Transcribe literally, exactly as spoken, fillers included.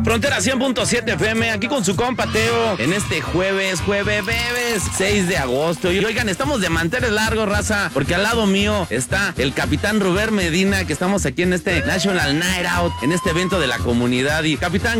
Frontera cien punto siete F M, aquí con su compa Teo, en este jueves, jueves, bebes, seis de agosto. Y oigan, estamos de manteles largos, raza, porque al lado mío está el capitán Rubén Medina, que estamos aquí en este National Night Out, en este evento de la comunidad. Y capitán,